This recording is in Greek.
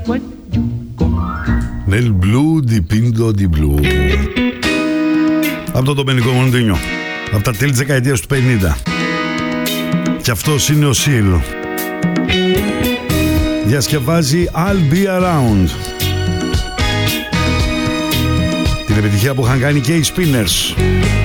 Nel blu dipinto di blu. Από τον Ντομενικό Μοντίνιο, από τα τέλη της δεκαετίας του 50. Και αυτός είναι ο Σιλ. Διασκευάζει I'll Be Around. Την επιτυχία που είχαν κάνει και οι Spinners.